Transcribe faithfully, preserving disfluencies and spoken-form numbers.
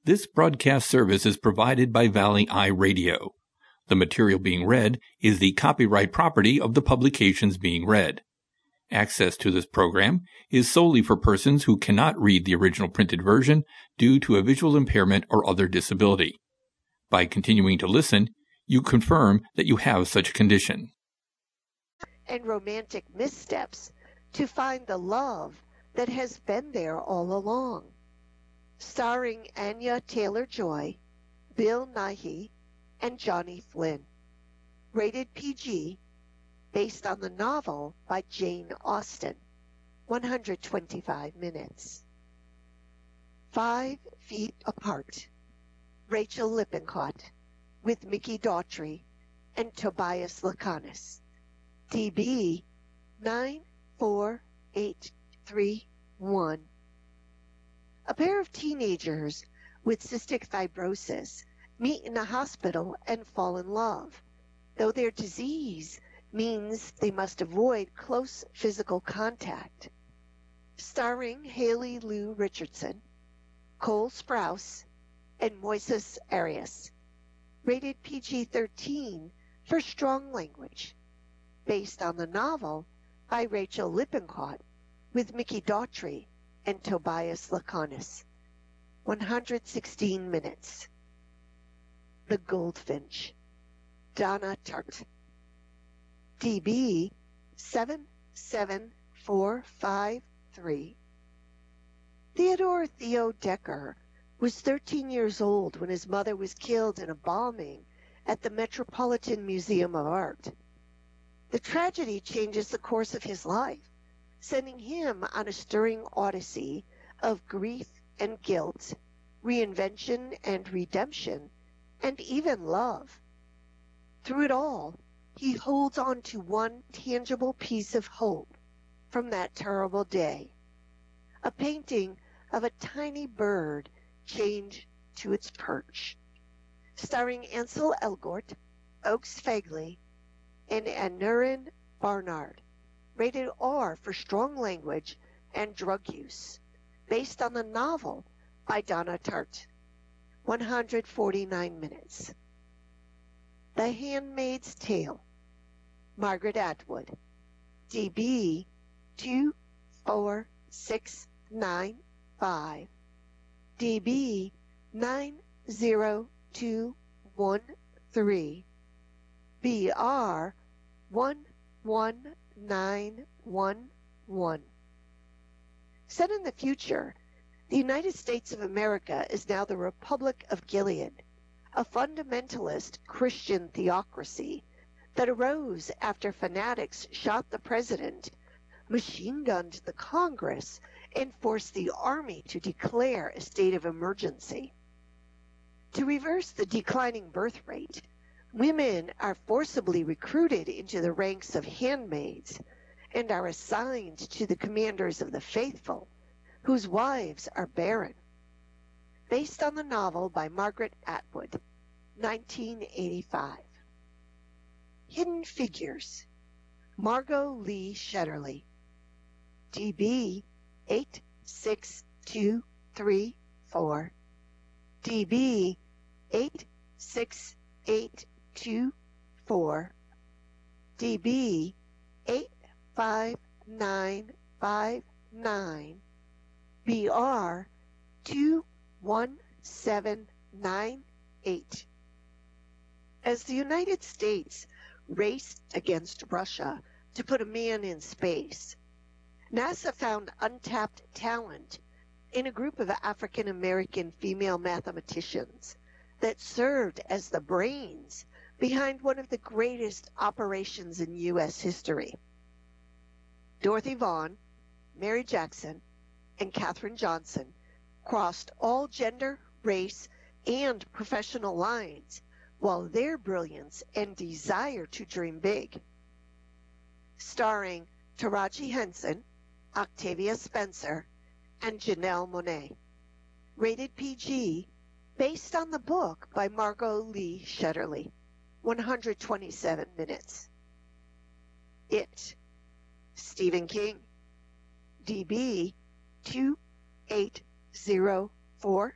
This broadcast service is provided by Valley Eye Radio. The material being read is the copyright property of the publications being read. Access to this program is solely for persons who cannot read the original printed version due to a visual impairment or other disability. By continuing to listen, you confirm that you have such a condition. And romantic missteps to find the love that has been there all along. Starring Anya Taylor-Joy, Bill Nighy, and Johnny Flynn. Rated P G, based on the novel by Jane Austen. one hundred twenty-five minutes. Five Feet Apart. Rachel Lippincott with Mickey Daughtry and Tobias Lakanis. D B nine four eight three one. A pair of teenagers with cystic fibrosis meet in a hospital and fall in love, though their disease means they must avoid close physical contact. Starring Haley Lou Richardson, Cole Sprouse, and Moises Arias. Rated P G thirteen for strong language. Based on the novel by Rachel Lippincott with Mickey Daughtry and Tobias Lakanis. one hundred sixteen minutes. The Goldfinch. Donna Tartt. D B seven seven four five three. Theodore Theo Decker was thirteen years old when his mother was killed in a bombing at the Metropolitan Museum of Art. The tragedy changes the course of his life, sending him on a stirring odyssey of grief and guilt, reinvention and redemption, and even love. Through it all, he holds on to one tangible piece of hope from that terrible day, a painting of a tiny bird chained to its perch, starring Ansel Elgort, Oakes Fagley, and Aneurin Barnard. Rated R for strong language and drug use, based on the novel by Donna Tartt. one hundred forty-nine minutes. The Handmaid's Tale. Margaret Atwood. D B two four six nine five. D B nine zero two one three. B R one one nine one one. Set in the future, the United States of America is now the Republic of Gilead, a fundamentalist Christian theocracy that arose after fanatics shot the president, machine-gunned the Congress, and forced the army to declare a state of emergency. To reverse the declining birth rate, women are forcibly recruited into the ranks of handmaids and are assigned to the commanders of the faithful, whose wives are barren. Based on the novel by Margaret Atwood, nineteen eighty-five. Hidden Figures. Margot Lee Shetterly. D B eight six two three four. D B eight six eight two four. D B eight five nine five nine. B R two one seven nine eight. As the United States raced against Russia to put a man in space, NASA found untapped talent in a group of African American female mathematicians that served as the brains behind one of the greatest operations in U S history. Dorothy Vaughan, Mary Jackson, and Katherine Johnson crossed all gender, race, and professional lines, while their brilliance and desire to dream big. Starring Taraji Henson, Octavia Spencer, and Janelle Monáe. Rated P G, based on the book by Margot Lee Shetterly. one hundred twenty-seven minutes. It. Stephen King. D B two eight zero four